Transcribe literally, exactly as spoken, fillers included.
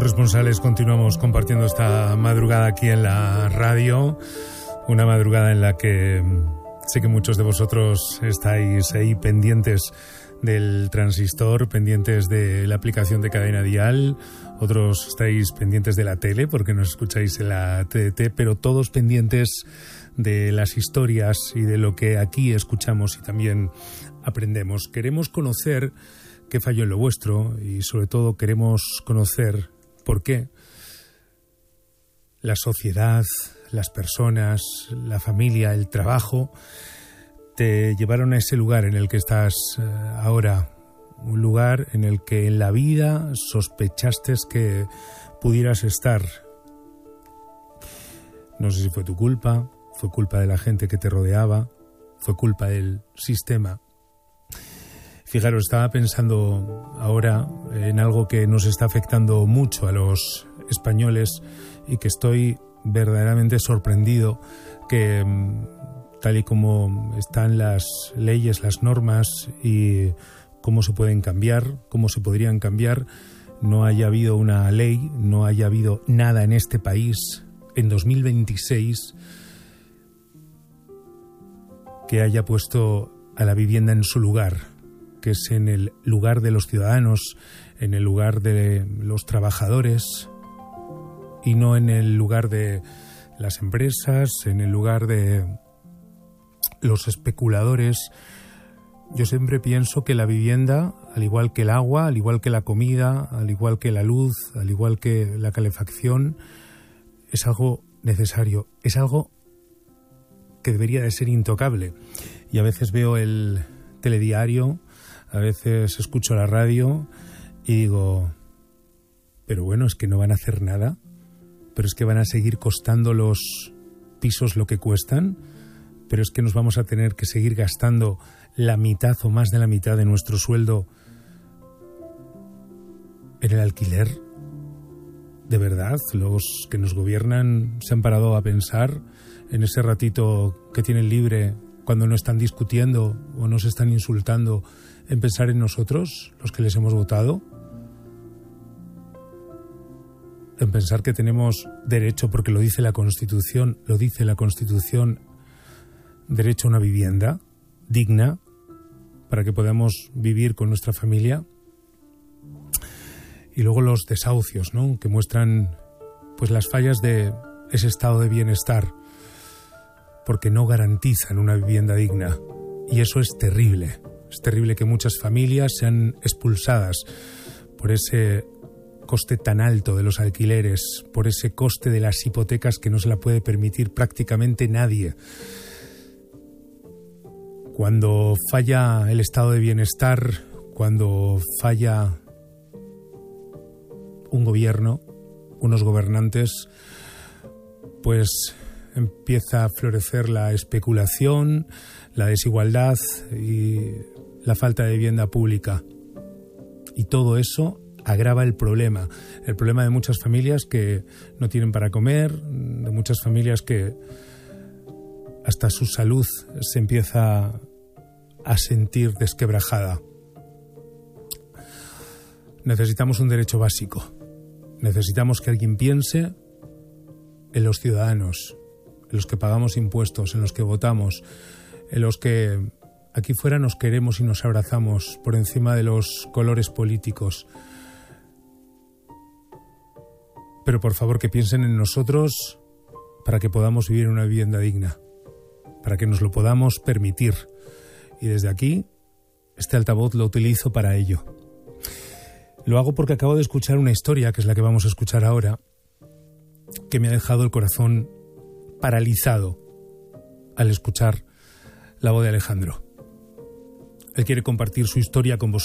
corresponsales continuamos compartiendo esta madrugada aquí en la radio, una madrugada en la que sé que muchos de vosotros estáis ahí pendientes del transistor, pendientes de la aplicación de Cadena Dial, otros estáis pendientes de la tele porque nos escucháis en la T D T, pero todos pendientes de las historias y de lo que aquí escuchamos y también aprendemos. Queremos conocer qué falló en lo vuestro y sobre todo queremos conocer por qué la sociedad, las personas, la familia, el trabajo te llevaron a ese lugar en el que estás eh, ahora, un lugar en el que en la vida sospechaste que pudieras estar. No sé si fue tu culpa, fue culpa de la gente que te rodeaba, fue culpa del sistema. Fijaros, estaba pensando ahora en algo que nos está afectando mucho a los españoles y que estoy verdaderamente sorprendido que, tal y como están las leyes, las normas y cómo se pueden cambiar, cómo se podrían cambiar, no haya habido una ley, no haya habido nada en este país en dos mil veintiséis que haya puesto a la vivienda en su lugar, que es en el lugar de los ciudadanos, en el lugar de los trabajadores y no en el lugar de las empresas, en el lugar de los especuladores. Yo siempre pienso que la vivienda, al igual que el agua, al igual que la comida, al igual que la luz, al igual que la calefacción, es algo necesario, es algo que debería de ser intocable. Y a veces veo el telediario, a veces escucho la radio y digo, pero bueno, es que no van a hacer nada, pero es que van a seguir costando los pisos lo que cuestan, pero es que nos vamos a tener que seguir gastando la mitad o más de la mitad de nuestro sueldo en el alquiler. De verdad, los que nos gobiernan se han parado a pensar en ese ratito que tienen libre cuando no están discutiendo o nos están insultando, en pensar en nosotros, los que les hemos votado, en pensar que tenemos derecho, porque lo dice la Constitución, lo dice la Constitución, derecho a una vivienda digna para que podamos vivir con nuestra familia. Y luego los desahucios, ¿no?, que muestran pues las fallas de ese estado de bienestar, porque no garantizan una vivienda digna. Y eso es terrible. Es terrible que muchas familias sean expulsadas por ese coste tan alto de los alquileres, por ese coste de las hipotecas que no se la puede permitir prácticamente nadie. Cuando falla el estado de bienestar, cuando falla un gobierno, unos gobernantes, pues empieza a florecer la especulación, la desigualdad y la falta de vivienda pública. Y todo eso agrava el problema. El problema de muchas familias que no tienen para comer, de muchas familias que hasta su salud se empieza a sentir desquebrajada. Necesitamos un derecho básico. Necesitamos que alguien piense en los ciudadanos, en los que pagamos impuestos, en los que votamos, en los que aquí fuera nos queremos y nos abrazamos por encima de los colores políticos. Pero por favor que piensen en nosotros para que podamos vivir en una vivienda digna, para que nos lo podamos permitir. Y desde aquí, este altavoz lo utilizo para ello. Lo hago porque acabo de escuchar una historia, que es la que vamos a escuchar ahora, que me ha dejado el corazón paralizado al escuchar la voz de Alejandro. Él quiere compartir su historia con vosotros.